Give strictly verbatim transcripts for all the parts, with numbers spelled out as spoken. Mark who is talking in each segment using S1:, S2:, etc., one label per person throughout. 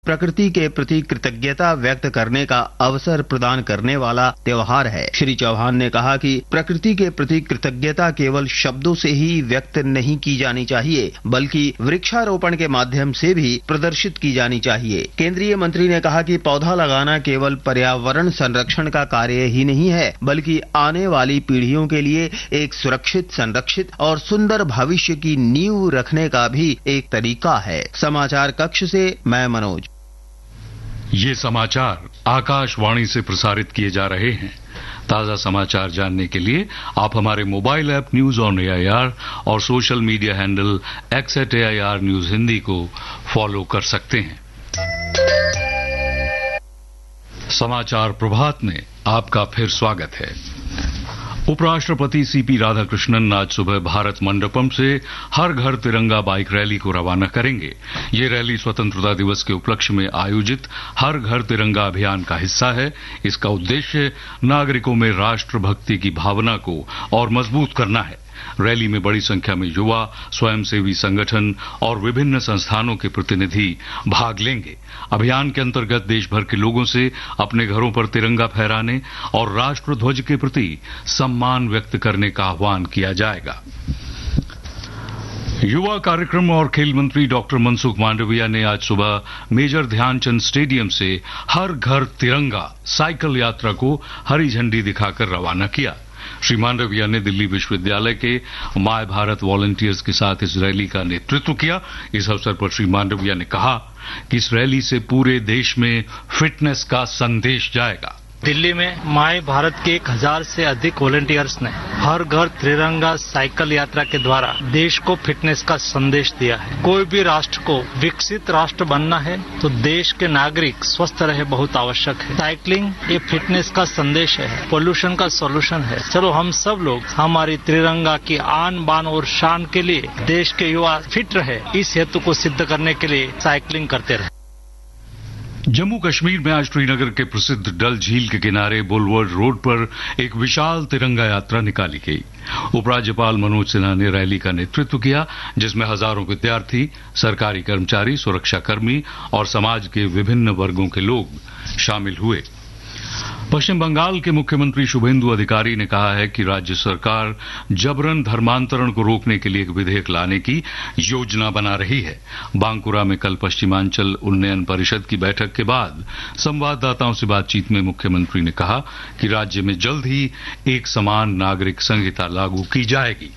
S1: प्रकृति के प्रति कृतज्ञता व्यक्त करने का अवसर प्रदान करने वाला त्योहार है। श्री चौहान ने कहा कि प्रकृति के प्रति कृतज्ञता केवल शब्दों से ही व्यक्त नहीं की जानी चाहिए, बल्कि वृक्षारोपण के माध्यम से भी प्रदर्शित की जानी चाहिए। केंद्रीय मंत्री ने कहा कि पौधा लगाना केवल पर्यावरण संरक्षण का कार्य ही नहीं है, बल्कि आने वाली पीढ़ियों के लिए एक सुरक्षित, संरक्षित और सुंदर भविष्य की नींव रखने का भी एक तरीका है। समाचार कक्ष से मैं मनोज।
S2: ये समाचार आकाशवाणी से प्रसारित किए जा रहे हैं। ताजा समाचार जानने के लिए आप हमारे mobile app news on AIR और social media handle x eight AIR news Hindi को फॉलो कर सकते हैं। समाचार प्रभात में आपका फिर स्वागत है। उपराष्ट्रपति सीपी राधाकृष्णन आज सुबह भारत मंडपम से हर घर तिरंगा बाइक रैली को रवाना करेंगे। ये रैली स्वतंत्रता दिवस के उपलक्ष्य में आयोजित हर घर तिरंगा अभियान का हिस्सा है। इसका उद्देश्य नागरिकों में राष्ट्रभक्ति की भावना को और मजबूत करना है। रैली में बड़ी संख्या में युवा, स्वयंसेवी संगठन और विभिन्न संस्थानों के प्रतिनिधि भाग लेंगे। अभियान के अंतर्गत देश भर के लोगों से अपने घरों पर तिरंगा फहराने और राष्ट्र ध्वज के प्रति सम्मान व्यक्त करने का आह्वान किया जाएगा। युवा कार्यक्रम और खेल मंत्री डॉक्टर मनसुख मांडविया ने आज सुबह मेजर ध्यानचंद स्टेडियम से हर घर तिरंगा साइकिल यात्रा को हरी झंडी दिखाकर रवाना किया। श्री मांडविया ने दिल्ली विश्वविद्यालय के माय भारत वॉलंटियर्स के साथ इस रैली का नेतृत्व किया। इस अवसर पर श्री मांडविया ने कहा कि इस रैली से पूरे देश में फिटनेस का संदेश जाएगा।
S3: दिल्ली में माय भारत के एक हजार से अधिक वॉलंटियर्स ने हर घर तिरंगा साइकिल यात्रा के द्वारा देश को फिटनेस का संदेश दिया है। कोई भी राष्ट्र को विकसित राष्ट्र बनना है तो देश के नागरिक स्वस्थ रहे बहुत आवश्यक है। साइकिलिंग ये फिटनेस का संदेश है, पोल्यूशन का सॉल्यूशन है। चलो हम सब लोग हमारी तिरंगा की आन बान और शान के लिए देश के युवा फिट रहे, इस हेतु को सिद्ध करने के लिए साइकिलिंग करते रहे।
S2: जम्मू कश्मीर में आज श्रीनगर के प्रसिद्ध डल झील के किनारे बुलवर्ड रोड पर एक विशाल तिरंगा यात्रा निकाली गई। उपराज्यपाल मनोज सिन्हा ने रैली का नेतृत्व किया, जिसमें हजारों विद्यार्थी, सरकारी कर्मचारी, सुरक्षाकर्मी और समाज के विभिन्न वर्गों के लोग शामिल हुए। पश्चिम बंगाल के मुख्यमंत्री शुभेंदु अधिकारी ने कहा है कि राज्य सरकार जबरन धर्मांतरण को रोकने के लिए एक विधेयक लाने की योजना बना रही है। बांकुरा में कल पश्चिमांचल उन्नयन परिषद की बैठक के बाद संवाददाताओं से बातचीत में मुख्यमंत्री ने कहा कि राज्य में जल्द ही एक समान नागरिक संहिता लागू की जाएगी।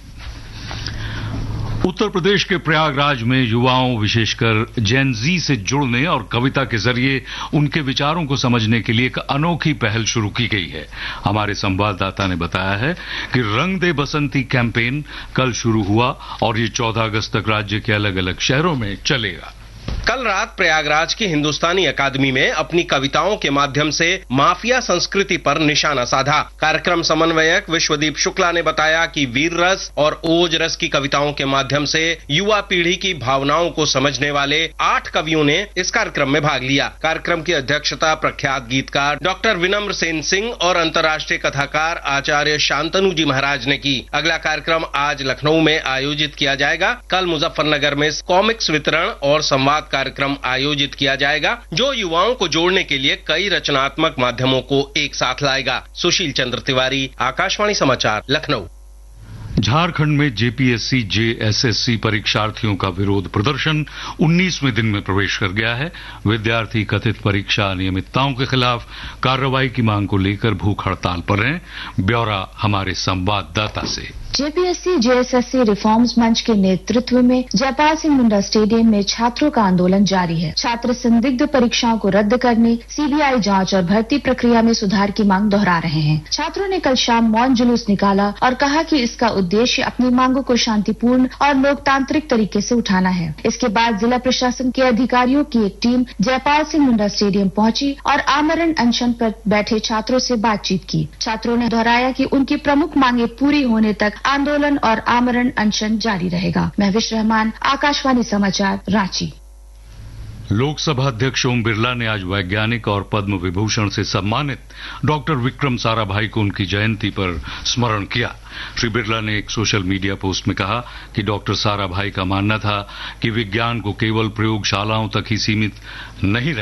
S2: उत्तर प्रदेश के प्रयागराज में युवाओं, विशेषकर जेन जी से जुड़ने और कविता के जरिए उनके विचारों को समझने के लिए एक अनोखी पहल शुरू की गई है। हमारे संवाददाता ने बताया है कि रंग दे बसंती कैंपेन कल शुरू हुआ और ये चौदह अगस्त तक राज्य के अलग अलग शहरों में चलेगा।
S4: कल रात प्रयागराज की हिंदुस्तानी अकादमी में अपनी कविताओं के माध्यम से माफिया संस्कृति पर निशाना साधा। कार्यक्रम समन्वयक विश्वदीप शुक्ला ने बताया कि वीर रस और ओज रस की कविताओं के माध्यम से युवा पीढ़ी की भावनाओं को समझने वाले आठ कवियों ने इस कार्यक्रम में भाग लिया। कार्यक्रम की अध्यक्षता प्रख्यात गीतकार डॉक्टर विनम्र सेन सिंह और अंतर्राष्ट्रीय कथाकार आचार्य शांतनु जी महाराज ने की। अगला कार्यक्रम आज लखनऊ में आयोजित किया जाएगा। कल मुजफ्फरनगर में कॉमिक्स वितरण और संवाद कार्यक्रम आयोजित किया जाएगा, जो युवाओं को जोड़ने के लिए कई रचनात्मक माध्यमों को एक साथ लाएगा। सुशील चंद्र तिवारी, आकाशवाणी समाचार, लखनऊ।
S2: झारखंड में जेपीएससी जेएसएससी परीक्षार्थियों का विरोध प्रदर्शन उन्नीसवें दिन में प्रवेश कर गया है। विद्यार्थी कथित परीक्षा अनियमितताओं के खिलाफ कार्रवाई की मांग को लेकर भूख हड़ताल पर हैं। ब्यौरा हमारे संवाददाता से।
S5: जेपीएससी जेएसएससी रिफॉर्म्स मंच के नेतृत्व में जयपाल सिंह मुंडा स्टेडियम में छात्रों का आंदोलन जारी है। छात्र संदिग्ध परीक्षाओं को रद्द करने, सीबीआई जांच और भर्ती प्रक्रिया में सुधार की मांग दोहरा रहे हैं। छात्रों ने कल शाम मौन जुलूस निकाला और कहा कि इसका उद्देश्य अपनी मांगों को शांतिपूर्ण और लोकतांत्रिक तरीके से उठाना है। इसके बाद जिला प्रशासन के अधिकारियों की एक टीम जयपाल सिंह मुंडा स्टेडियम पहुंची और आमरण अनशन पर बैठे छात्रों से बातचीत की। छात्रों ने दोहराया कि उनकी प्रमुख मांगे पूरी होने तक आंदोलन और आमरण अनशन जारी रहेगा। महविश रहमान, आकाशवाणी समाचार, रांची।
S2: लोकसभा अध्यक्ष ओम बिरला ने आज वैज्ञानिक और पद्म विभूषण से सम्मानित डॉक्टर विक्रम साराभाई को उनकी जयंती पर स्मरण किया। श्री बिरला ने एक सोशल मीडिया पोस्ट में कहा कि डॉक्टर साराभाई का मानना था कि विज्ञान को केवल प्रयोगशालाओं तक ही सीमित नहीं